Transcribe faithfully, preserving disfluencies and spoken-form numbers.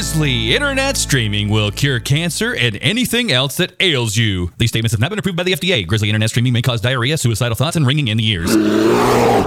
Grizzly Internet streaming will cure cancer and anything else that ails you. These statements have not been approved by the F D A. Grizzly Internet streaming may cause diarrhea, suicidal thoughts, and ringing in the ears.